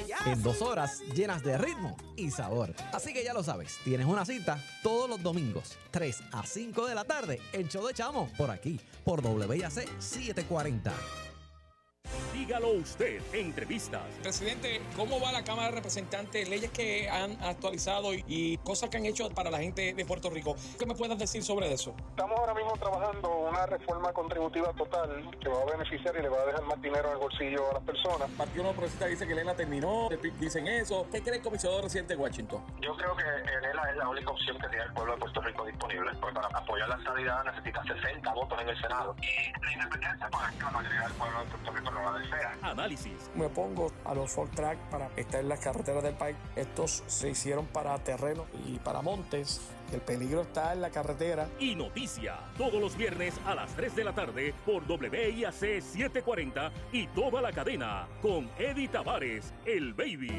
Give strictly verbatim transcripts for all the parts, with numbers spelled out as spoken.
en dos horas llenas de ritmo y sabor. Así que ya lo sabes, tienes una cita todos los domingos, tres a cinco de la tarde, el show de Chamo, por aquí, por W I A C setecientos cuarenta. Dígalo usted, entrevistas. Presidente, ¿cómo va la Cámara de Representantes? Leyes que han actualizado y, y cosas que han hecho para la gente de Puerto Rico. ¿Qué me puedes decir sobre eso? Estamos ahora mismo trabajando una reforma contributiva total que va a beneficiar y le va a dejar más dinero en el bolsillo a las personas. El Partido Nuevo Progresista dice que Lela terminó, el P I B dicen eso. ¿Qué cree el comisionado residente de Washington? Yo creo que Lela es la única opción que tiene el pueblo de Puerto Rico disponible. Porque para apoyar la estadidad necesita sesenta votos en el Senado. Y la independencia, pues la mayoría del pueblo de Puerto Rico no la desea. Análisis. Me pongo a los four track para estar en las carreteras del país. Estos se hicieron para terreno y para montes. El peligro está en la carretera. Y noticia, todos los viernes a las tres de la tarde por W I A C setecientos cuarenta y toda la cadena con Eddie Tavares, el Baby.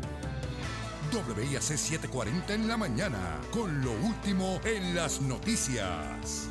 W I A C setecientos cuarenta en la mañana, con lo último en las noticias.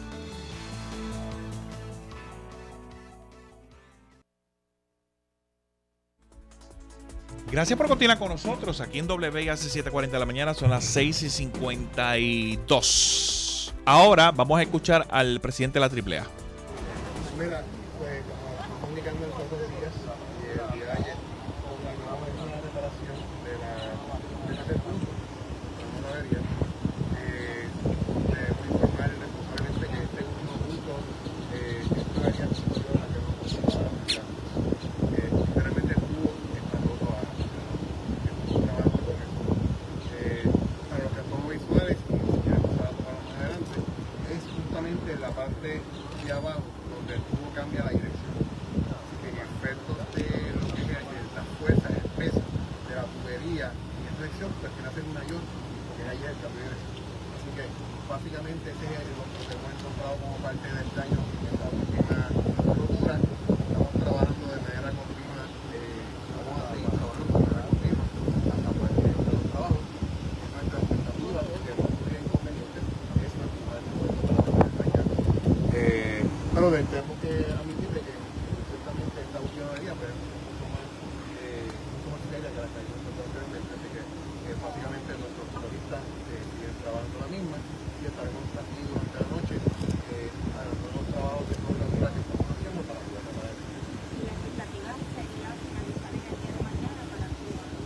Gracias por continuar con nosotros aquí en W I A C setecientos cuarenta de la mañana. Son las seis y cincuenta y dos. Ahora vamos a escuchar al presidente de la Triple A. Mira, pues como comunicando en todos los días, y el día de ayer confirmamos una reparación de la de la punto, de la avería. Eh, debo informar responsablemente que este último punto, eh, esta avería sufrió la que no funcionaba. Eh, sinceramente el tubo está roto a estuvo trabajando con eso. Eh, para los que somos visuales, y si quieren pasar para más adelante, es justamente la parte de abajo donde el tubo cambia la dirección. Así que en efecto de lo que es la fuerza, el peso de la tubería en esta dirección, pues tiene que hacer mayor porque ahí es el cambio de dirección. Así que básicamente ese es lo que hemos encontrado como parte del daño en esta última rotura. Estamos trabajando de manera continua, eh, vamos a seguir trabajando de manera continua hasta poder terminar los trabajos. En nuestra expectativa, porque no es inconveniente, es la poder dañar. Eh, pero tenemos que admitirle que ciertamente esta última avería pues, es mucho más, eh, mucho más seria que la que hay anteriormente, así que eh, básicamente nuestros motoristas eh, siguen trabajando la misma y estaremos aquí durante la noche eh, haciendo los trabajos de soldadura que estamos haciendo para poder reparar. ¿Y la expectativa sería finalizar en el día de mañana para que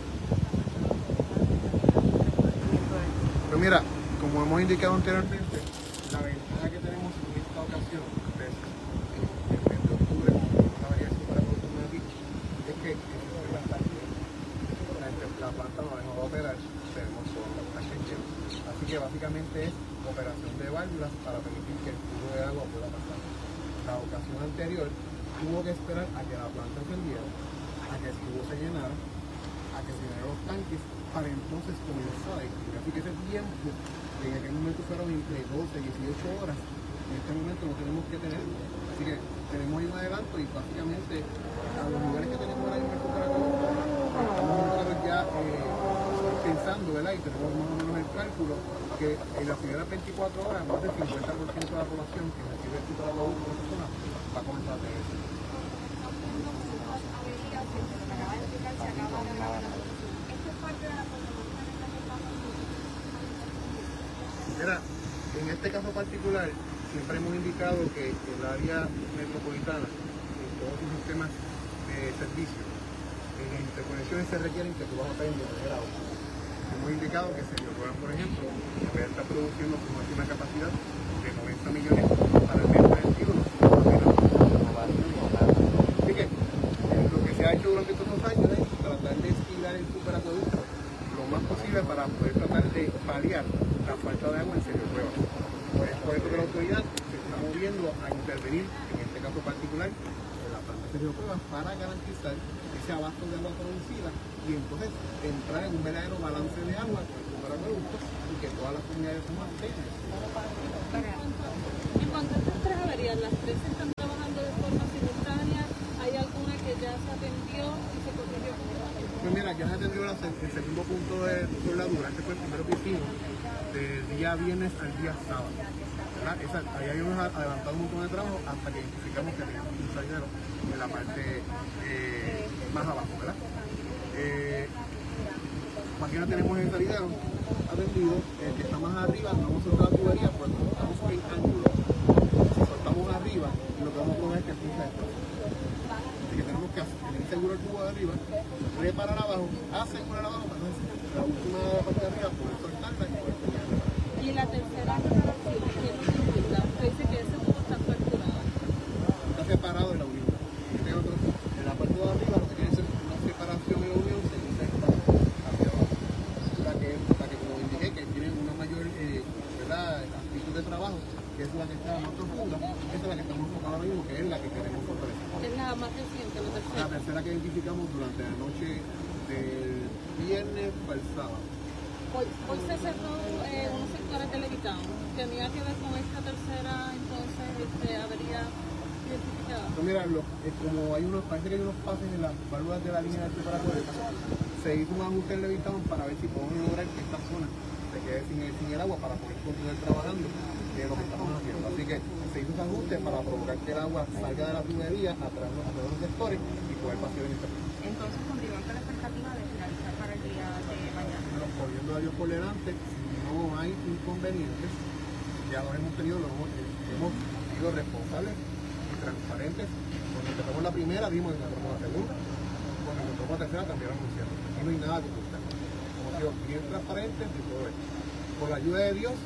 Pero mira, como hemos indicado anteriormente, la ventaja que tenemos en esta ocasión, pues, en el mes de octubre, con una variación para producción aquí, es que es bastante bien. La planta no va a operar, tenemos todas las tanques llenas. Así que básicamente es operación de válvulas para permitir que el tubo de agua pueda pasar. La ocasión anterior tuvo que esperar a que la planta encendiera, a que el tubo se llenara, a que se llenaran los tanques, para entonces comenzar a distribuir. Así que ese tiempo, en aquel momento fueron entre doce y dieciocho horas, en este momento no tenemos que tener. Así que tenemos ahí un adelanto y básicamente a los lugares que tenemos ahora en el recuperatorio, estamos nosotros ya eh, pensando, ¿verdad? Y tenemos más o menos el cálculo que en las primeras veinticuatro horas más del cincuenta por ciento de la población que recibe el recuperador de una persona va a comenzar a tener eso. Mira, en este caso particular, siempre hemos indicado que el área metropolitana, en todos sus sistemas de servicio, en interconexiones se requieren que tú vas a pedir de grado. Hemos indicado que se Puebla, por ejemplo, está produciendo su máxima capacidad de noventa millones para el mes veintiuno. Así que eh, lo que se ha hecho durante todos los años es tratar de estirar el superacueducto lo más posible para poder tratar de paliar la falta de agua en Serio Prueba. Por eso, por eso que la autoridad se está moviendo a intervenir, en este caso particular, en la planta de Serio Prueba para garantizar ese abasto de agua producida y entonces entrar en un verdadero balance de agua con el superacueducto y que todas las comunidades se mantengan. En cuanto a estas tres averías, las tres están trabajando de forma simultánea. ¿Hay alguna que ya se atendió y se corrigió? Pues mira, ya se atendió la, el segundo punto de soldadura, este fue el primero que hicimos, del día viernes al día sábado. Esa, ahí habíamos adelantado un montón de trabajo hasta que identificamos que teníamos un sallero en la parte eh, más abajo, ¿verdad? Eh, máquinas tenemos en salidero atendido, el que está más arriba no hemos soltado la tubería porque estamos en ángulo. Si soltamos arriba, lo que vamos a poner es que empieza esto. Así que tenemos que tener seguro el tubo de arriba, reparar abajo, asegurar abajo para entonces la última parte de arriba poder soltarla y poder ponerla. Y la tercera reparación, ¿qué nos implica? Usted dice que ese tubo está fracturado. Está separado de la unión. Este otro, en la parte de arriba lo que tiene que ser una separación de la unión se inserta hacia abajo. La que, la que como indiqué, que tiene una mayor eh, ¿verdad? Amplitud de trabajo, que es la que está más profunda, esa es la que estamos enfocando ahora mismo, que es la que queremos fortalecer. Es la más reciente, la tercera. La tercera que identificamos durante la noche del viernes para el sábado. Hoy, hoy se cerró eh, unos sectores del Levitown. ¿Tenía que ver con esta tercera, entonces, este, avería identificada? Pues mira, lo, eh, como hay unos, parece que hay unos pases en las válvulas de la línea de separación, se hizo un ajuste en Levitown para ver si podemos lograr que esta zona se quede sin el, sin el agua para poder continuar trabajando en lo que estamos haciendo. Así que se hizo ese ajuste para provocar que el agua salga de la tubería a través de los, los sectores y poder vaciar en esta zona. Entonces, continúan con la expectativa de finalizar para el día de mañana. Pero poniendo a Dios por delante, si no hay inconvenientes, ya lo hemos tenido, lo hemos, hemos sido responsables y transparentes. Cuando empezamos la primera, dimos que encontramos la segunda. Cuando encontramos la tercera, también lo anunciamos. Aquí no hay nada que ocultar. Hemos sido bien transparentes y todo esto. Con la ayuda de Dios,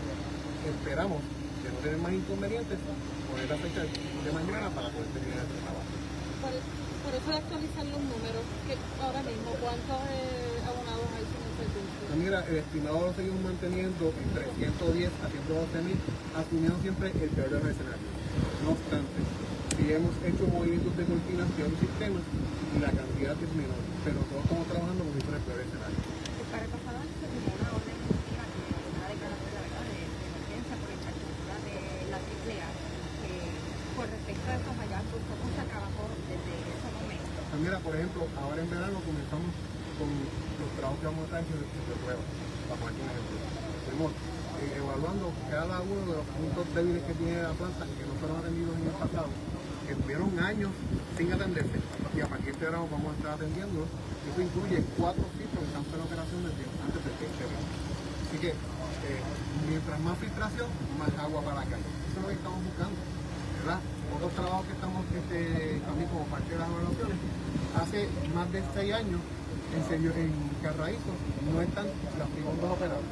esperamos que no tener más inconvenientes, poner la fecha de mañana para poder terminar este trabajo. Por, por eso de actualizar los números, que ahora mismo, ¿cuántos eh, abonados hay sin el servicio? Pues mira, el estimado lo seguimos manteniendo entre ciento diez a ciento doce mil, asumiendo siempre el peor de los escenarios. No obstante, si hemos hecho movimientos de coordinación de sistemas, la cantidad es menor, pero todos estamos trabajando con el peor escenario. Para el pasado año se firmó una orden ejecutiva que una declaratoria de, de emergencia por infraestructura de la triple A. Eh, por respecto a estos hallazgos, ¿cómo se trabajó desde ese momento? Pues mira, por ejemplo, ahora en verano comenzamos con los trabajos que vamos a estar en de prueba, para poner un ejemplo. Estamos eh, evaluando cada uno de los puntos débiles que tiene la planta y que no fueron atendidos en el pasado, que tuvieron años sin atenderse, y a partir de este verano vamos a estar atendiendo. Eso incluye cuatro sitios que están en operación desde antes de que este verano. Así que eh, mientras más filtración, más agua para la calle. Eso es lo que estamos buscando, ¿verdad? Otros trabajos que estamos este, también como parte de las evaluaciones, hace más de seis años en serio en Carraízo no están las fibondas operadas.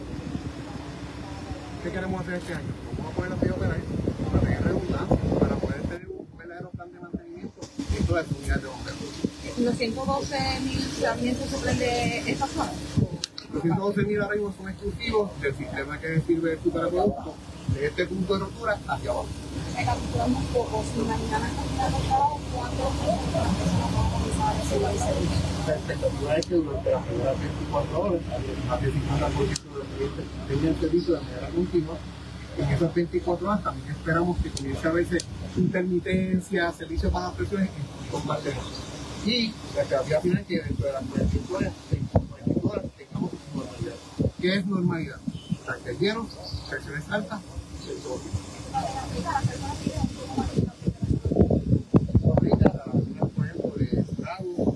¿Qué queremos hacer este año? Vamos a poner las fibondas operadas para tener redundancia, para poder tener un verdadero plan de mantenimiento en todas las unidades de bomberos. ¿Los ciento doce mil también se suplen de esta zona? Los ciento doce mil ahora mismo son exclusivos del sistema que sirve el superacueducto de este punto de rotura hacia abajo. Calculamos poco, si mañana está agotado, ¿cuánto La expectativa es que durante las primeras veinticuatro horas, más del cincuenta por ciento de los clientes tengan servicio de manera continua. En esas veinticuatro horas también esperamos que comience a verse intermitencia, servicio para las personas en combate. Y la expectativa final es que dentro de las cuarenta y cinco horas, veinticuatro horas tengamos normalidad. ¿Qué es normalidad? Tanques llenos, presiones altas, sensor. Por ejemplo, de agua,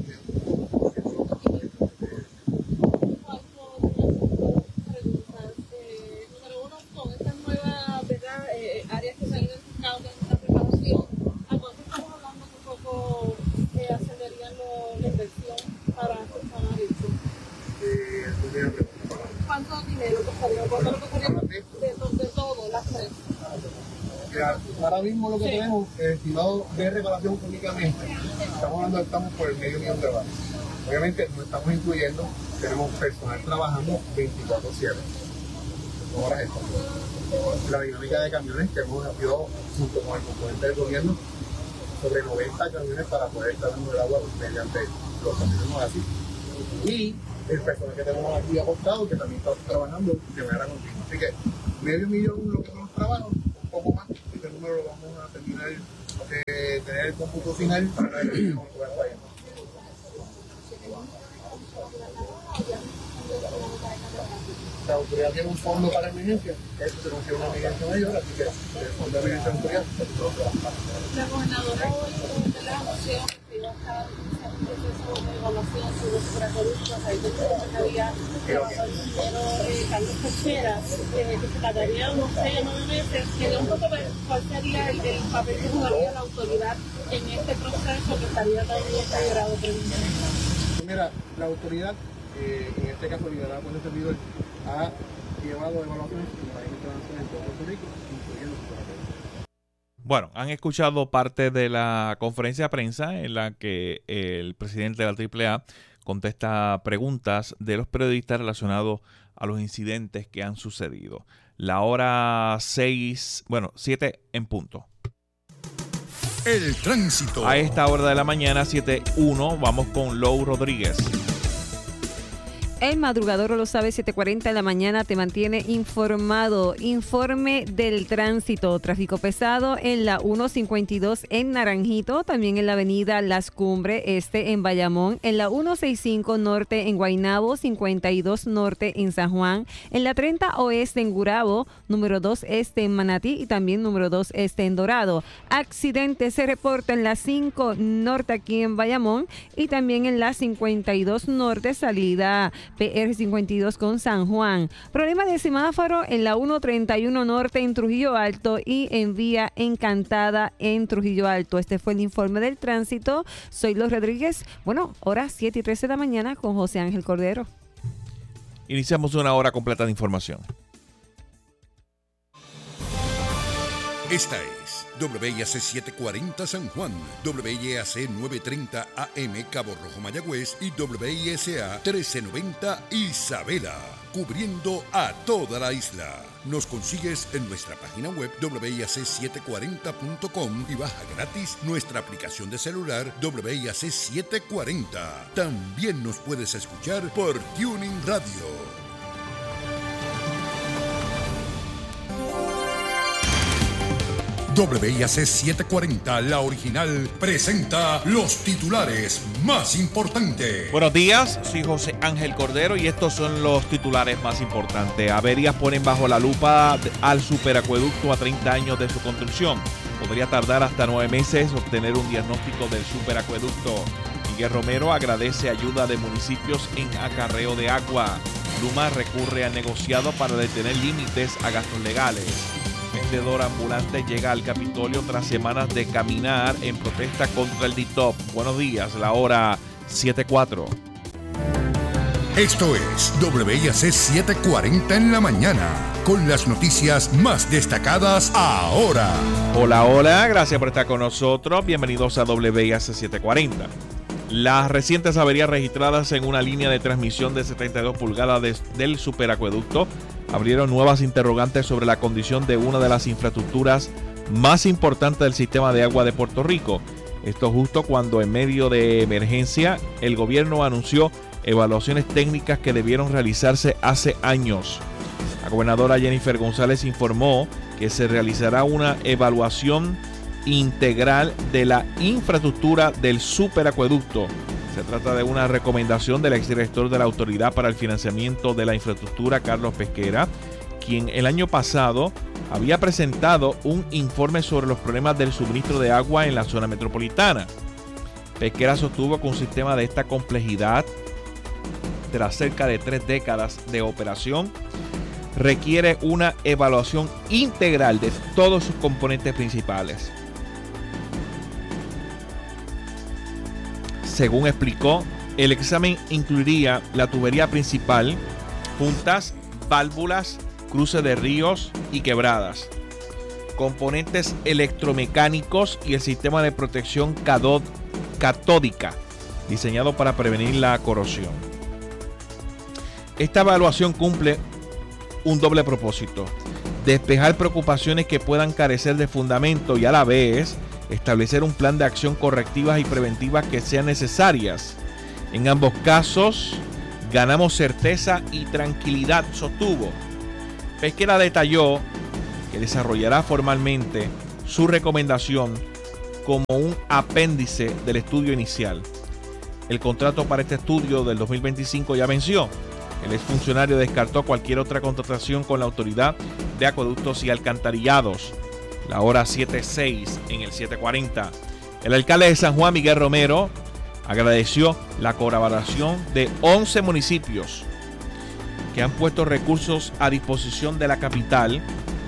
áreas que se han identificado en esta preparación, ¿a cuánto estamos hablando que un poco eh, acelerarían lo, la inversión para subsanar esto? Eh, ¿Cuánto dinero costaría? ¿Cuánto lo costaría de, de, de todo, las tres? Ahora mismo lo que tenemos, el estimado de reparación únicamente, estamos hablando, estamos por el medio millón de dólares. Obviamente no estamos incluyendo, tenemos personal trabajando veinticuatro siete. Horas extras. La dinámica de camiones que hemos ayudado junto con el componente del gobierno sobre noventa camiones para poder estar dando el agua mediante los camiones así. Y el personal que tenemos aquí apostado que también está trabajando de manera continua. Así que medio millón lo que son los trabajos, un poco más, este número lo vamos a terminar de tener el cómputo final para que el gobierno vaya. La autoridad tiene un fondo para emergencia, eso se considera una emergencia mayor, así que el fondo de emergencia autoridad. La gobernadora hoy de la anunció que iba a estar un proceso de evaluación sobre los superacueductos, ahí tengo que había trabajado el ingeniero eh, Carlos Cocheras, eh, que se tardaría unos seis o nueve meses. Quería un poco ver cuál sería el, el papel que jugaría la autoridad en este proceso que estaría también integrado por el ingeniero. Mira, la autoridad, eh, en este caso liderada por el servidor, ha llevado evaluaciones en países internacionales en todo Puerto Rico, incluyendo superacueductos. Bueno, han escuchado parte de la conferencia de prensa en la que el presidente de la triple A contesta preguntas de los periodistas relacionados a los incidentes que han sucedido. La hora seis, bueno, siete en punto. El tránsito. A esta hora de la mañana, siete uno, vamos con Lou Rodríguez. El madrugador lo sabe, siete cuarenta de la mañana te mantiene informado. Informe del tránsito. Tráfico pesado en la ciento cincuenta y dos en Naranjito, también en la avenida Las Cumbres Este en Bayamón, en la ciento sesenta y cinco Norte en Guaynabo, cincuenta y dos Norte en San Juan, en la treinta Oeste en Gurabo, número dos Este en Manatí y también número dos Este en Dorado. Accidente se reporta en la cinco Norte aquí en Bayamón y también en la cincuenta y dos Norte salida P R cincuenta y dos con San Juan. Problema de semáforo en la ciento treinta y uno Norte en Trujillo Alto y en Vía Encantada en Trujillo Alto. Este fue el informe del tránsito. Soy Los Rodríguez. Bueno, horas siete y trece de la mañana con José Ángel Cordero. Iniciamos una hora completa de información. Esta es W I A C setecientos cuarenta San Juan, W I A C novecientos treinta A M Cabo Rojo Mayagüez y W I S A trece noventa Isabela, cubriendo a toda la isla. Nos consigues en nuestra página web W I A C setecientos cuarenta punto com y baja gratis nuestra aplicación de celular W I A C setecientos cuarenta. También nos puedes escuchar por Tuning Radio. W I A C setecientos cuarenta, la original, presenta los titulares más importantes. Buenos días, soy José Ángel Cordero y estos son los titulares más importantes. Averías ponen bajo la lupa al superacueducto a treinta años de su construcción. Podría tardar hasta nueve meses obtener un diagnóstico del superacueducto. Miguel Romero agradece ayuda de municipios en acarreo de agua. Luma recurre al negociado para detener límites a gastos legales. Vendedor ambulante llega al Capitolio tras semanas de caminar en protesta contra el D I T O P. Buenos días, la hora siete cuatro. Esto es W I A C setecientos cuarenta en la mañana, con las noticias más destacadas ahora. Hola, hola, gracias por estar con nosotros. Bienvenidos a W I A C setecientos cuarenta. Las recientes averías registradas en una línea de transmisión de setenta y dos pulgadas de, del superacueducto abrieron nuevas interrogantes sobre la condición de una de las infraestructuras más importantes del sistema de agua de Puerto Rico. Esto justo cuando en medio de emergencia el gobierno anunció evaluaciones técnicas que debieron realizarse hace años. La gobernadora Jennifer González informó que se realizará una evaluación integral de la infraestructura del superacueducto. Se trata de una recomendación del exdirector de la Autoridad para el Financiamiento de la Infraestructura, Carlos Pesquera, quien el año pasado había presentado un informe sobre los problemas del suministro de agua en la zona metropolitana. Pesquera sostuvo que un sistema de esta complejidad, tras cerca de tres décadas de operación, requiere una evaluación integral de todos sus componentes principales. Según explicó, el examen incluiría la tubería principal, juntas, válvulas, cruce de ríos y quebradas, componentes electromecánicos y el sistema de protección catódica, diseñado para prevenir la corrosión. Esta evaluación cumple un doble propósito: despejar preocupaciones que puedan carecer de fundamento y a la vez establecer un plan de acción correctivas y preventivas que sean necesarias. En ambos casos, ganamos certeza y tranquilidad, sostuvo. Pesquera detalló que desarrollará formalmente su recomendación como un apéndice del estudio inicial. El contrato para este estudio del dos mil veinticinco ya venció. El exfuncionario descartó cualquier otra contratación con la Autoridad de Acueductos y Alcantarillados. La hora siete seis en el siete cuarenta. El alcalde de San Juan, Miguel Romero, agradeció la colaboración de once municipios que han puesto recursos a disposición de la capital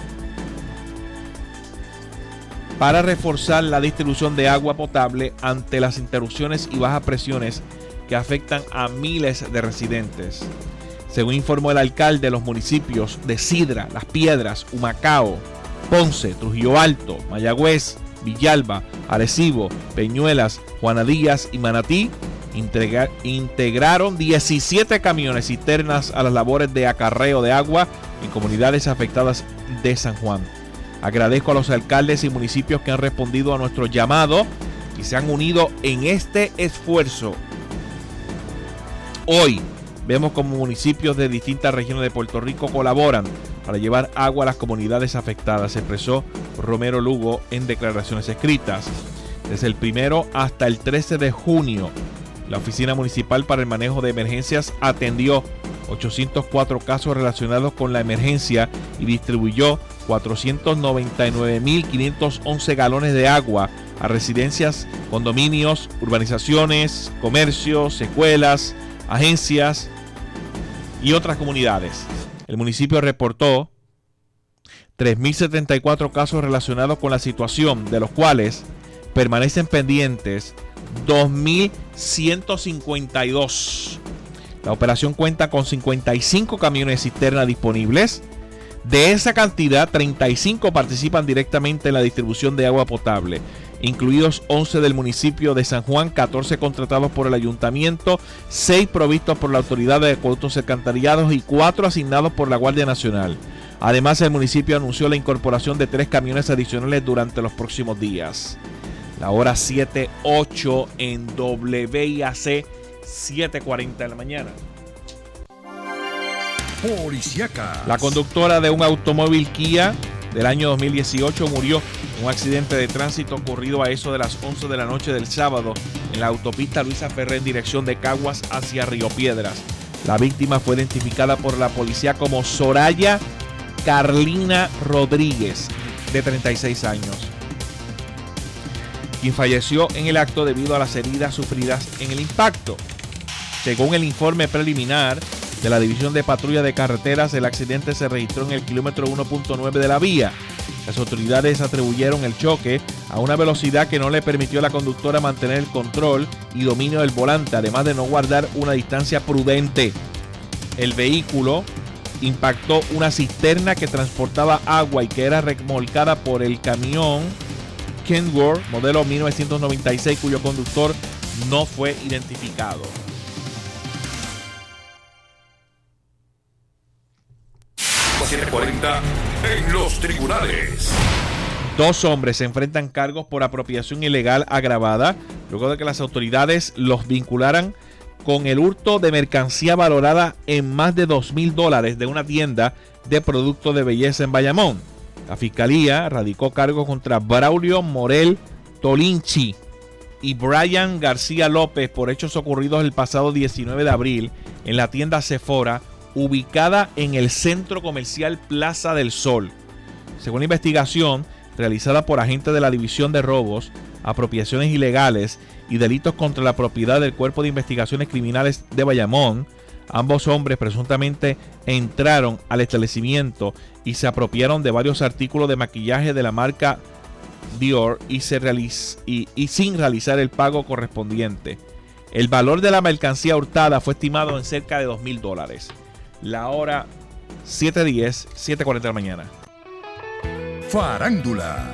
para reforzar la distribución de agua potable ante las interrupciones y bajas presiones que afectan a miles de residentes. Según informó el alcalde, los municipios de Sidra, Las Piedras, Humacao, Ponce, Trujillo Alto, Mayagüez, Villalba, Arecibo, Peñuelas, Juana Díaz y Manatí integra- integraron diecisiete camiones cisternas a las labores de acarreo de agua en comunidades afectadas de San Juan. Agradezco a los alcaldes y municipios que han respondido a nuestro llamado y se han unido en este esfuerzo. Hoy vemos como municipios de distintas regiones de Puerto Rico colaboran para llevar agua a las comunidades afectadas, expresó Romero Lugo en declaraciones escritas. Desde el primero hasta el trece de junio, la Oficina Municipal para el Manejo de Emergencias atendió ochocientos cuatro casos relacionados con la emergencia y distribuyó cuatrocientos noventa y nueve mil quinientos once galones de agua a residencias, condominios, urbanizaciones, comercios, escuelas, agencias y otras comunidades. El municipio reportó tres mil setenta y cuatro casos relacionados con la situación, de los cuales permanecen pendientes dos mil ciento cincuenta y dos. La operación cuenta con cincuenta y cinco camiones cisterna disponibles. De esa cantidad, treinta y cinco participan directamente en la distribución de agua potable, incluidos once del municipio de San Juan, catorce contratados por el ayuntamiento, seis provistos por la Autoridad de Acueductos y Alcantarillados y cuatro asignados por la Guardia Nacional. Además, el municipio anunció la incorporación de tres camiones adicionales durante los próximos días. La hora siete ocho en W I A C, siete cuarenta de la mañana. Policíaca. La conductora de un automóvil Kia del año dos mil dieciocho murió en un accidente de tránsito ocurrido a eso de las once de la noche del sábado en la autopista Luisa Ferré en dirección de Caguas hacia Río Piedras. La víctima fue identificada por la policía como Soraya Carlina Rodríguez, de treinta y seis años, quien falleció en el acto debido a las heridas sufridas en el impacto. Según el informe preliminar de la División de Patrulla de Carreteras, el accidente se registró en el kilómetro uno punto nueve de la vía. Las autoridades atribuyeron el choque a una velocidad que no le permitió a la conductora mantener el control y dominio del volante, además de no guardar una distancia prudente. El vehículo impactó una cisterna que transportaba agua y que era remolcada por el camión Kenworth modelo mil novecientos noventa y seis, cuyo conductor no fue identificado. siete cuarenta en los tribunales. Dos hombres se enfrentan cargos por apropiación ilegal agravada luego de que las autoridades los vincularan con el hurto de mercancía valorada en más de dos mil dólares de una tienda de productos de belleza en Bayamón. La fiscalía radicó cargos contra Braulio Morel Tolinchi y Brian García López por hechos ocurridos el pasado diecinueve de abril en la tienda Sephora, ubicada en el centro comercial Plaza del Sol. Según la investigación realizada por agentes de la División de Robos, Apropiaciones Ilegales y Delitos contra la Propiedad del Cuerpo de Investigaciones Criminales de Bayamón, ambos hombres presuntamente entraron al establecimiento y se apropiaron de varios artículos de maquillaje de la marca Dior y, se realiz- y, y sin realizar el pago correspondiente. El valor de la mercancía hurtada fue estimado en cerca de dos mil dólares. La hora siete diez, siete cuarenta de la mañana. Farándula.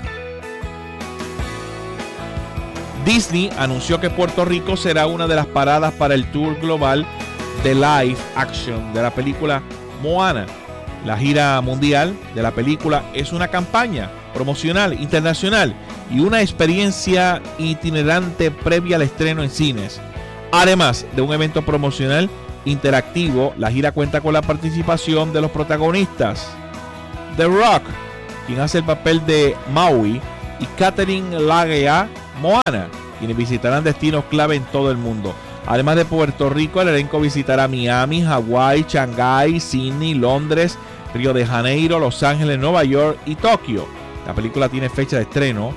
Disney anunció que Puerto Rico será una de las paradas para el tour global de live action de la película Moana. La gira mundial de la película es una campaña promocional internacional y una experiencia itinerante previa al estreno en cines. Además de un evento promocional interactivo, la gira cuenta con la participación de los protagonistas The Rock, quien hace el papel de Maui, y Catherine Lagea, Moana, quienes visitarán destinos clave en todo el mundo. Además de Puerto Rico, el elenco visitará Miami, Hawái, Shanghái, Sydney, Londres, Río de Janeiro, Los Ángeles, Nueva York y Tokio. La película tiene fecha de estreno